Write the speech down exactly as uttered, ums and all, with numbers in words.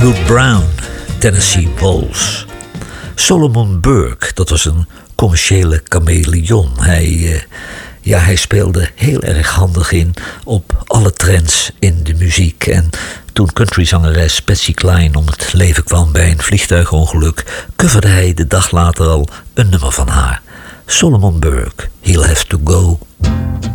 Hood Brown, Tennessee Waltz. Solomon Burke, dat was een commerciële chameleon. Hij, uh, ja, hij speelde heel erg handig in op alle trends in de muziek. En toen countryzangeres Patsy Cline om het leven kwam bij een vliegtuigongeluk, coverde hij de dag later al een nummer van haar. Solomon Burke, He'll Have to Go.